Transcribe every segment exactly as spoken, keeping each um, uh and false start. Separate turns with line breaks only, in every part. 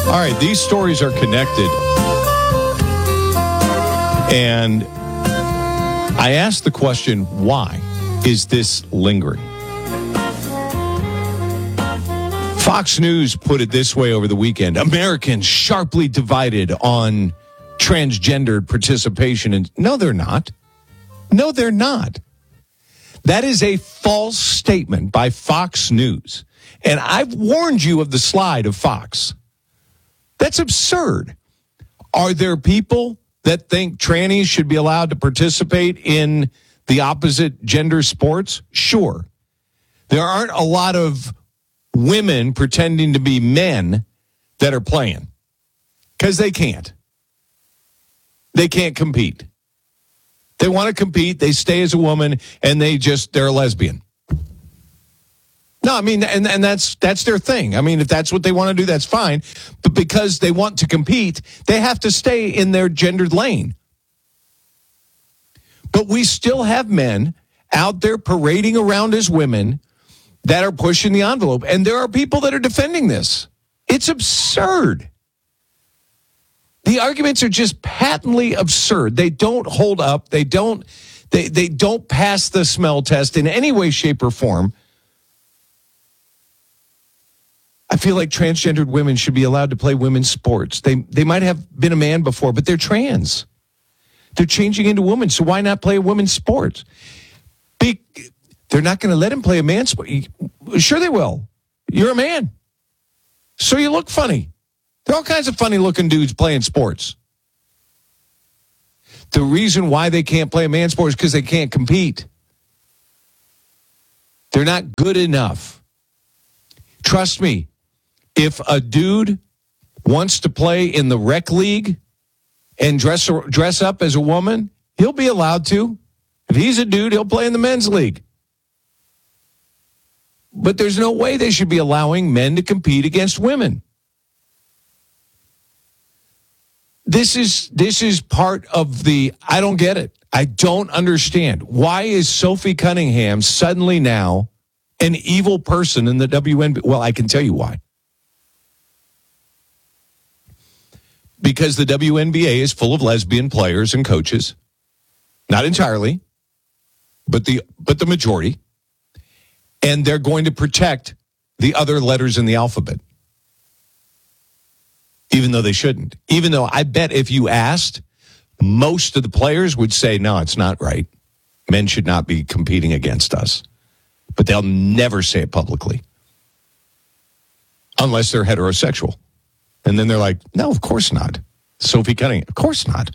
All right, these stories are connected. And I asked the question, why is this lingering? Fox News put it this way over the weekend. Americans sharply divided on transgendered participation. And no, they're not. No, they're not. That is a false statement by Fox News. And I've warned you of the slide of Fox. That's absurd. Are there people that think trannies should be allowed to participate in the opposite gender sports? Sure. There aren't a lot of women pretending to be men that are playing because they can't. They can't compete. They want to compete. They stay as a woman and they just, they're a lesbian. No, I mean, and, and that's that's their thing. I mean, if that's what they want to do, that's fine. But because they want to compete, they have to stay in their gendered lane. But we still have men out there parading around as women that are pushing the envelope. And there are people that are defending this. It's absurd. The arguments are just patently absurd. They don't hold up. They don't, they, they don't pass the smell test in any way, shape, or form. I feel like transgendered women should be allowed to play women's sports. They they might have been a man before, but they're trans. They're changing into women, so why not play a women's sport? Be, they're not going to let him play a man's sport. Sure they will. You're a man. So you look funny. There are all kinds of funny-looking dudes playing sports. The reason why they can't play a man's sport is because they can't compete. They're not good enough. Trust me. If a dude wants to play in the rec league and dress dress up as a woman, he'll be allowed to. If he's a dude, he'll play in the men's league. But there's no way they should be allowing men to compete against women. This is this is part of the, I don't get it. I don't understand. Why is Sophie Cunningham suddenly now an evil person in the W N B A? Well, I can tell you why. Because the W N B A is full of lesbian players and coaches. Not entirely, but the but the majority. And they're going to protect the other letters in the alphabet. Even though they shouldn't. Even though I bet if you asked, most of the players would say, no, it's not right. Men should not be competing against us. But they'll never say it publicly. Unless they're heterosexual. And then they're like, no, of course not. Sophie Cunningham, of course not.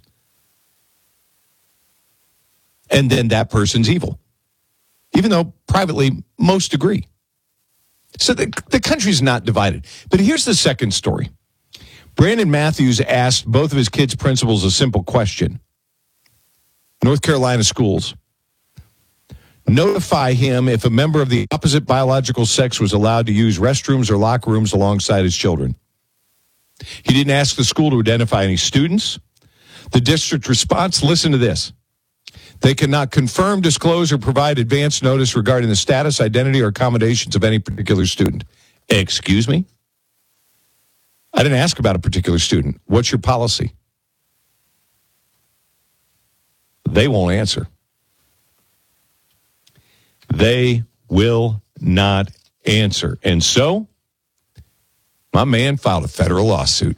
And then that person's evil. Even though privately most agree. So the, the country's not divided. But here's the second story. Brandon Matthews asked both of his kids' principals a simple question. North Carolina schools. Notify him if a member of the opposite biological sex was allowed to use restrooms or locker rooms alongside his children. He didn't ask the school to identify any students. The district response, listen to this. They cannot confirm, disclose, or provide advance notice regarding the status, identity, or accommodations of any particular student. Excuse me? I didn't ask about a particular student. What's your policy? They won't answer. They will not answer. And so, my man filed a federal lawsuit.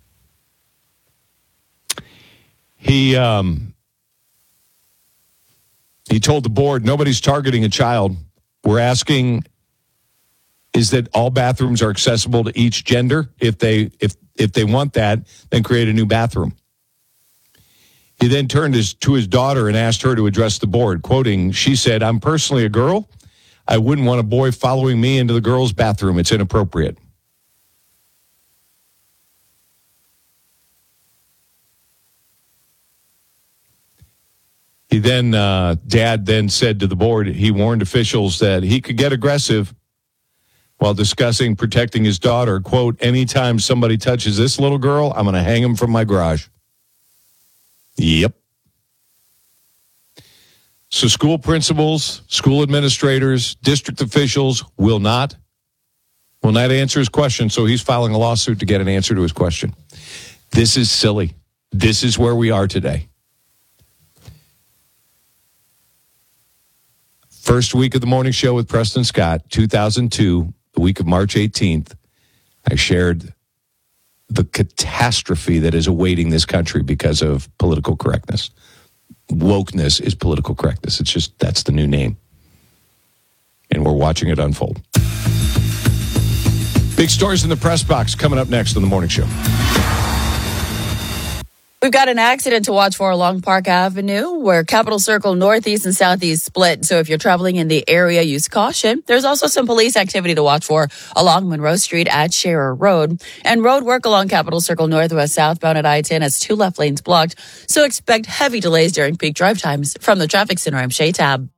He um, he told the board, nobody's targeting a child. We're asking, is that all bathrooms are accessible to each gender? If they if if they want that, then create a new bathroom. He then turned his, to his daughter and asked her to address the board. Quoting, she said, I'm personally a girl. I wouldn't want a boy following me into the girls' bathroom. It's inappropriate. He then, uh, Dad then said to the board, he warned officials that he could get aggressive while discussing protecting his daughter. Quote, anytime somebody touches this little girl, I'm going to hang him from my garage. Yep. So school principals, school administrators, district officials will not, Will not answer his question, so he's filing a lawsuit to get an answer to his question. This is silly. This is where we are today. First week of the morning show with Preston Scott, two thousand two, the week of March eighteenth, I shared the catastrophe that is awaiting this country because of political correctness. Wokeness is political correctness. It's just, that's the new name. And we're watching it unfold. Big stories in the press box coming up next on the morning show.
We've got an accident to watch for along Park Avenue where Capitol Circle Northeast and Southeast split. So if you're traveling in the area, use caution. There's also some police activity to watch for along Monroe Street at Scherer Road. And road work along Capitol Circle Northwest southbound at I ten has two left lanes blocked. So expect heavy delays during peak drive times. From the Traffic Center, I'm Shay Tab.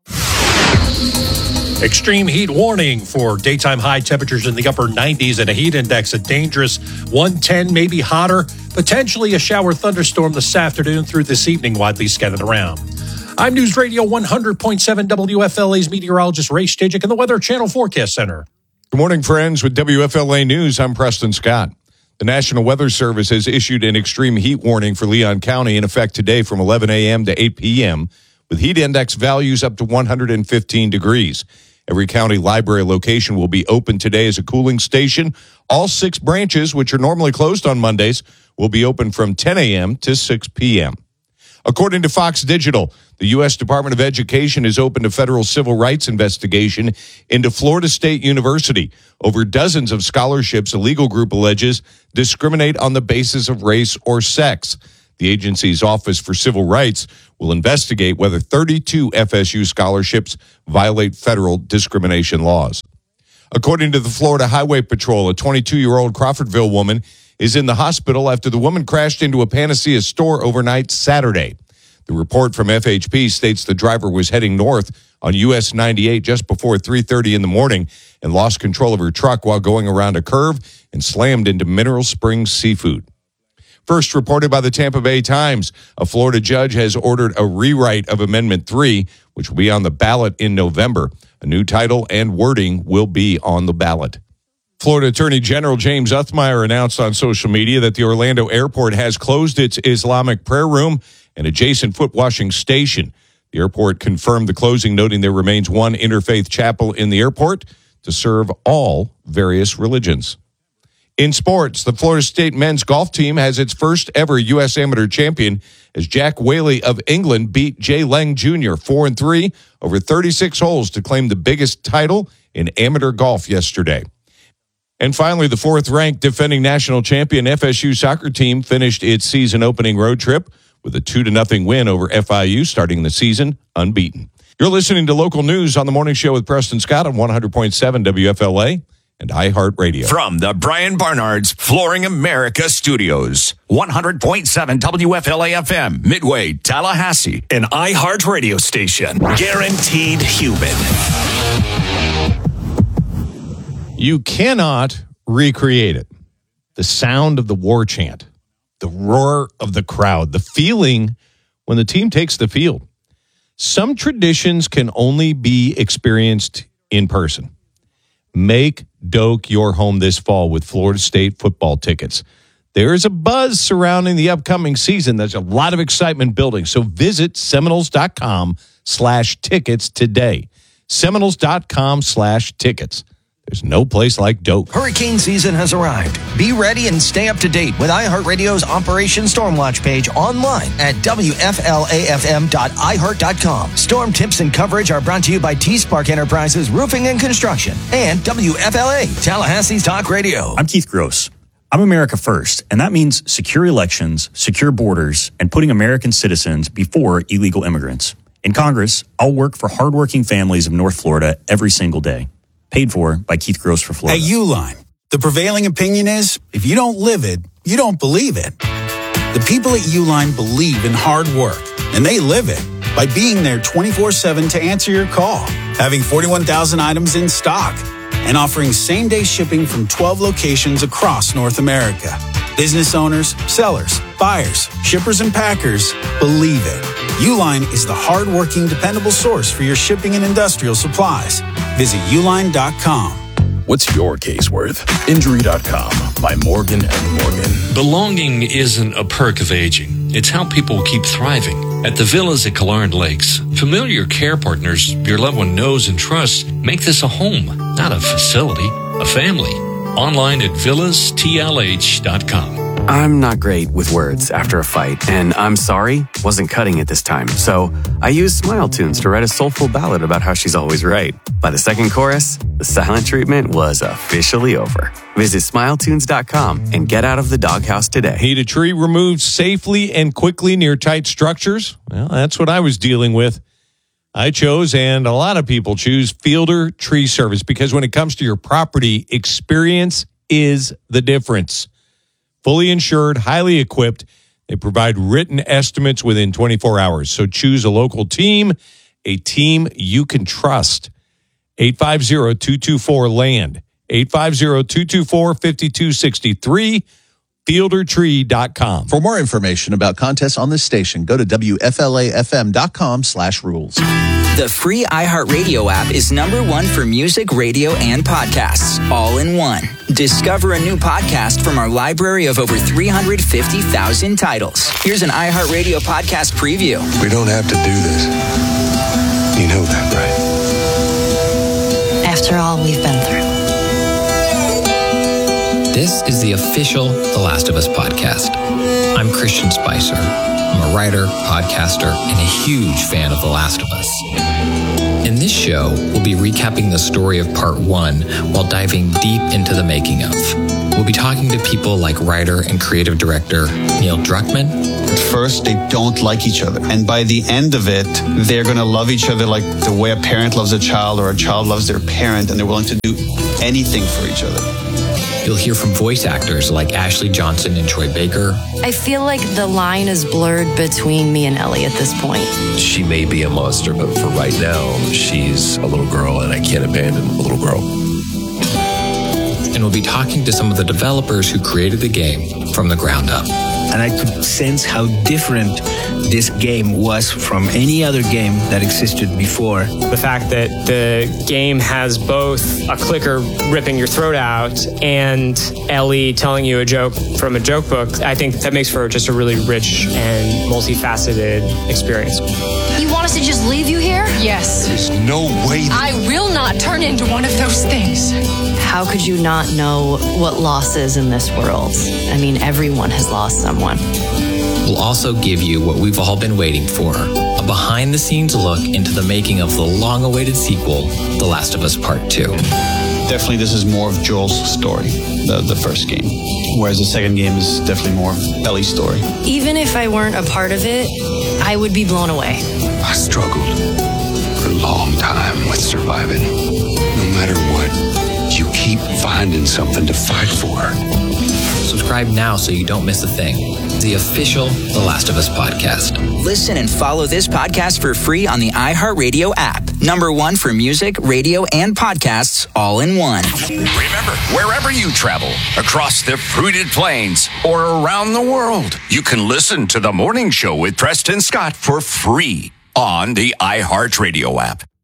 Extreme heat warning for daytime high temperatures in the upper nineties and a heat index a dangerous one ten, maybe hotter. Potentially a shower thunderstorm this afternoon through this evening, widely scattered around. I'm News Radio one hundred point seven W F L A's meteorologist Ray Stajic in the Weather Channel Forecast Center.
Good morning, friends. With W F L A News, I'm Preston Scott. The National Weather Service has issued an extreme heat warning for Leon County in effect today from eleven a.m. to eight p.m. with heat index values up to one hundred fifteen degrees. Every county library location will be open today as a cooling station. All six branches, which are normally closed on Mondays, will be open from ten a.m. to six p.m. According to Fox Digital, the U S Department of Education has opened a federal civil rights investigation into Florida State University over dozens of scholarships a legal group alleges discriminate on the basis of race or sex. The agency's Office for Civil Rights will investigate whether thirty-two F S U scholarships violate federal discrimination laws. According to the Florida Highway Patrol, a twenty-two-year-old Crawfordville woman is in the hospital after the woman crashed into a Panacea store overnight Saturday. The report from F H P states the driver was heading north on U S ninety-eight just before three thirty in the morning and lost control of her truck while going around a curve and slammed into Mineral Springs Seafood. First reported by the Tampa Bay Times, a Florida judge has ordered a rewrite of Amendment three, which will be on the ballot in November. A new title and wording will be on the ballot. Florida Attorney General James Uthmeier announced on social media that the Orlando airport has closed its Islamic prayer room and adjacent foot washing station. The airport confirmed the closing, noting there remains one interfaith chapel in the airport to serve all various religions. In sports, the Florida State men's golf team has its first ever U S amateur champion as Jack Whaley of England beat Jay Leng Junior four and three over thirty-six holes to claim the biggest title in amateur golf yesterday. And finally, the fourth-ranked defending national champion F S U soccer team finished its season-opening road trip with a two to nothing win over F I U, starting the season unbeaten. You're listening to local news on the Morning Show with Preston Scott on one hundred point seven W F L A. And iHeartRadio.
From the Brian Barnard's Flooring America Studios, one hundred point seven W F L A F M, Midway, Tallahassee.
An iHeartRadio station. Guaranteed human.
You cannot recreate it. The sound of the war chant, the roar of the crowd, the feeling when the team takes the field. Some traditions can only be experienced in person. Make Doak your home this fall with Florida State football tickets. There is a buzz surrounding the upcoming season. There's a lot of excitement building. So visit Seminoles.com slash tickets today. Seminoles.com slash tickets. There's no place like Doak.
Hurricane season has arrived. Be ready and stay up to date with iHeartRadio's Operation Stormwatch page online at W F L A F M dot i heart dot com. Storm tips and coverage are brought to you by T-Spark Enterprises Roofing and Construction and W F L A, Tallahassee's Talk Radio.
I'm Keith Gross. I'm America First, and that means secure elections, secure borders, and putting American citizens before illegal immigrants. In Congress, I'll work for hardworking families of North Florida every single day. Paid for by Keith Gross for Florida.
At Uline, the prevailing opinion is, if you don't live it, you don't believe it. The people at Uline believe in hard work, and they live it by being there twenty-four seven to answer your call, having forty-one thousand items in stock, and offering same-day shipping from twelve locations across North America. Business owners, sellers, buyers, shippers, and packers believe it. Uline is the hard-working, dependable source for your shipping and industrial supplies. Visit uline dot com.
What's your case worth? Injury dot com by Morgan and Morgan.
Belonging isn't a perk of aging. It's how people keep thriving. At the Villas at Killearn Lakes, familiar care partners your loved one knows and trusts make this a home, not a facility, a family. Online at villas t l h dot com.
I'm not great with words after a fight, and I'm sorry wasn't cutting it this time. So I used Smile Tunes to write a soulful ballad about how she's always right. By the second chorus, the silent treatment was officially over. Visit smile tunes dot com and get out of the doghouse today.
Need a tree removed safely and quickly near tight structures? Well, that's what I was dealing with. I chose, and a lot of people choose, Fielder Tree Service, because when it comes to your property, experience is the difference. Fully insured, highly equipped. They provide written estimates within twenty-four hours. So choose a local team, a team you can trust. eight five zero, two two four, land. eight five zero, two two four, five two six three. fielder tree dot com.
For more information about contests on this station, go to W F L A F M dot com slash rules.
The free iHeartRadio app is number one for music, radio, and podcasts, all in one. Discover a new podcast from our library of over three hundred fifty thousand titles. Here's an iHeartRadio podcast preview.
We don't have to do this. You know that, right?
After all we've been through.
This is the official The Last of Us podcast. I'm Christian Spicer. I'm a writer, podcaster, and a huge fan of The Last of Us. In this show, we'll be recapping the story of part one while diving deep into the making of. We'll be talking to people like writer and creative director Neil Druckmann.
At first, they don't like each other. And by the end of it, they're going to love each other like the way a parent loves a child or a child loves their parent, and they're willing to do anything for each other.
You'll hear from voice actors like Ashley Johnson and Troy Baker.
I feel like the line is blurred between me and Ellie at this point.
She may be a monster, but for right now, she's a little girl, and I can't abandon a little girl.
And we'll be talking to some of the developers who created the game from the ground up.
And I could sense how different this game was from any other game that existed before.
The fact that the game has both a clicker ripping your throat out and Ellie telling you a joke from a joke book, I think that makes for just a really rich and multifaceted experience.
You want us to just leave you here?
Yes.
There's no way that-
I will not turn into one of those things.
How could you not know what loss is in this world? I mean, everyone has lost someone.
We'll also give you what we've all been waiting for, a behind-the-scenes look into the making of the long-awaited sequel, The Last of Us Part two.
Definitely this is more of Joel's story, the, the first game, whereas the second game is definitely more of Ellie's story.
Even if I weren't a part of it, I would be blown away.
I struggled for a long time with surviving. No matter what, you keep finding something to fight for.
Subscribe now so you don't miss a thing. The official The Last of Us podcast.
Listen and follow this podcast for free on the iHeartRadio app. Number one for music, radio, and podcasts, all in one.
Remember, wherever you travel, across the fruited plains or around the world, you can listen to The Morning Show with Preston Scott for free on the iHeartRadio app.